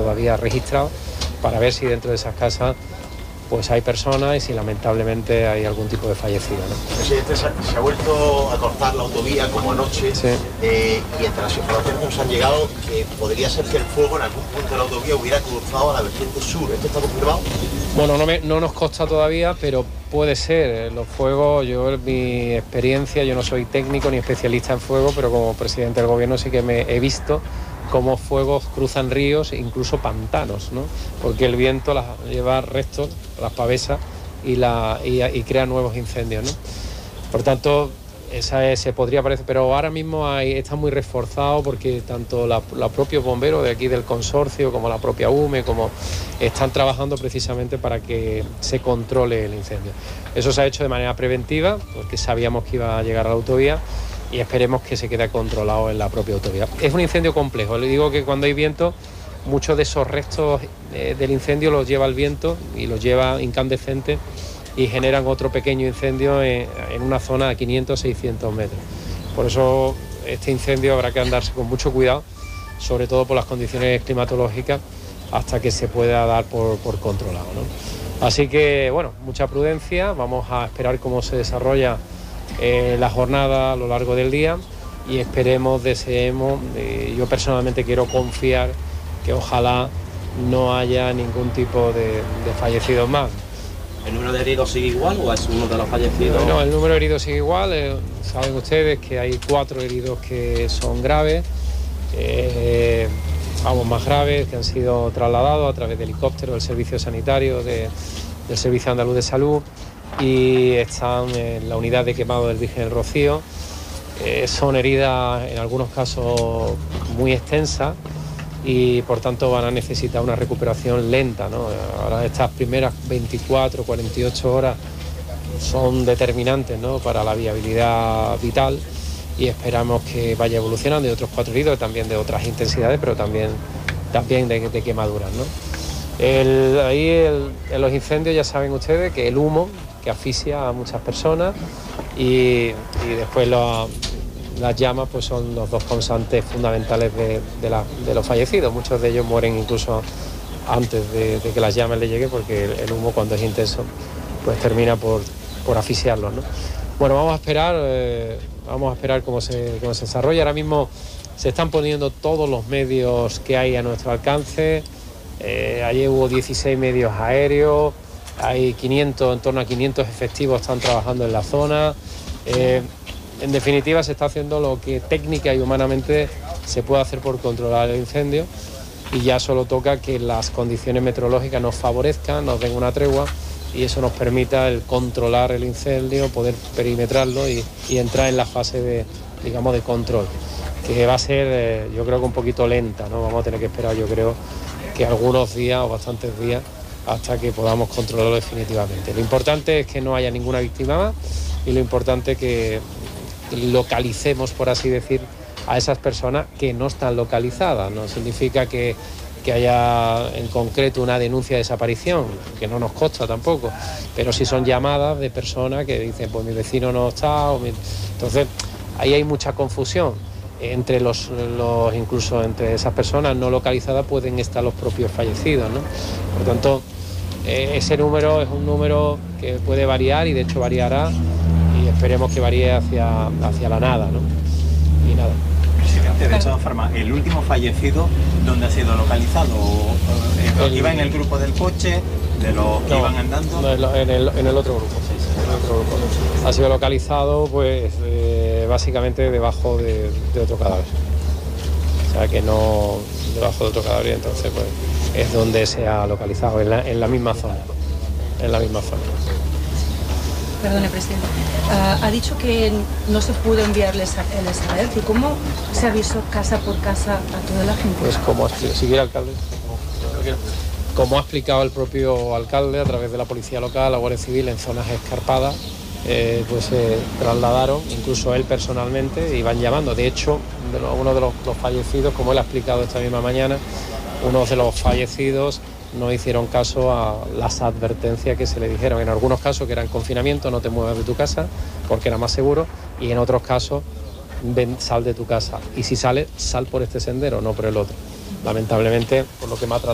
todavía registrados, para ver si dentro de esas casas pues hay personas y si lamentablemente hay algún tipo de fallecido, ¿no? Presidente, se ha vuelto a cortar la autovía como anoche, sí. Y entre las informaciones que nos han llegado que podría ser que el fuego en algún punto de la autovía hubiera cruzado a la vertiente sur. ¿Esto está confirmado? Bueno, no nos consta todavía, pero puede ser. Los fuegos, yo en mi experiencia, yo no soy técnico ni especialista en fuego, pero como presidente del gobierno sí que he visto cómo fuegos cruzan ríos e incluso pantanos, ¿no? Porque el viento lleva restos, las pavesas, y crea nuevos incendios, ¿no? Por tanto, se podría parecer, pero ahora mismo está muy reforzado porque tanto los propios bomberos de aquí del consorcio como la propia UME están trabajando precisamente para que se controle el incendio. Eso se ha hecho de manera preventiva porque sabíamos que iba a llegar a la autovía y esperemos que se quede controlado en la propia autovía. Es un incendio complejo, le digo que cuando hay viento muchos de esos restos del incendio los lleva el viento y los lleva incandescentes y generan otro pequeño incendio en una zona de 500-600 metros. Por eso este incendio habrá que andarse con mucho cuidado, sobre todo por las condiciones climatológicas, hasta que se pueda dar por controlado, ¿no? Así que, bueno, mucha prudencia, vamos a esperar cómo se desarrolla la jornada a lo largo del día y deseemos, yo personalmente quiero confiar que ojalá no haya ningún tipo de fallecidos más. ¿El número de heridos sigue igual o es uno de los fallecidos? No, el número de heridos sigue igual. Saben ustedes que hay 4 heridos que son graves, más graves, que han sido trasladados a través de helicóptero del servicio sanitario, del Servicio Andaluz de Salud, y están en la unidad de quemado del Virgen del Rocío. Son heridas en algunos casos muy extensas y por tanto van a necesitar una recuperación lenta, ¿no? Ahora estas primeras 24, 48 horas son determinantes, ¿no?, para la viabilidad vital, y esperamos que vaya evolucionando. Y otros 4 heridos también de otras intensidades, pero también de quemaduras, ¿no? En los incendios ya saben ustedes que el humo que asfixia a muchas personas y después las llamas pues son los 2 causantes fundamentales de los fallecidos. Muchos de ellos mueren incluso antes de que las llamas les lleguen, porque el humo, cuando es intenso, pues termina por asfixiarlos, ¿no? Bueno, vamos a esperar cómo se desarrolla. Ahora mismo se están poniendo todos los medios que hay a nuestro alcance. Ayer hubo 16 medios aéreos, hay en torno a 500 efectivos están trabajando en la zona. En definitiva, se está haciendo lo que técnica y humanamente se puede hacer por controlar el incendio, y ya solo toca que las condiciones meteorológicas nos favorezcan, nos den una tregua, y eso nos permita el controlar el incendio, poder perimetrarlo y entrar en la fase de control, que va a ser, yo creo que un poquito lenta, ¿no? Vamos a tener que esperar, yo creo, que algunos días o bastantes días hasta que podamos controlarlo definitivamente. Lo importante es que no haya ninguna víctima más, y lo importante es que localicemos, por así decir, a esas personas que no están localizadas. No significa que haya en concreto una denuncia de desaparición, que no nos consta tampoco, pero sí son llamadas de personas que dicen, pues mi vecino no está, entonces ahí hay mucha confusión. Incluso entre esas personas no localizadas pueden estar los propios fallecidos, ¿no? Por tanto, ese número es un número que puede variar, y de hecho variará, y esperemos que varíe hacia la nada, ¿no? Y nada. Presidente, de todas formas, el último fallecido, ¿dónde ha sido localizado? ¿Iba en el grupo del coche, de los que iban andando? No, en el otro grupo, sí, en el otro grupo. Ha sido localizado, pues, básicamente debajo de otro cadáver. O sea que no debajo de otro cadáver, entonces pues es donde se ha localizado, en la misma zona. En la misma zona. Perdone, presidente. Ha dicho que no se pudo enviarles el SAED. ¿Y cómo se avisó casa por casa a toda la gente? Pues si quiere, alcalde. Como ha explicado el propio alcalde, a través de la Policía Local, la Guardia Civil, en zonas escarpadas, pues se trasladaron, incluso él personalmente, y van llamando. De hecho, uno de los fallecidos, como él ha explicado esta misma mañana, uno de los fallecidos no hicieron caso a las advertencias que se le dijeron. En algunos casos, que era en confinamiento, no te muevas de tu casa porque era más seguro, y en otros casos, sal de tu casa, y si sales, sal por este sendero, no por el otro. Lamentablemente, por lo que me ha tratado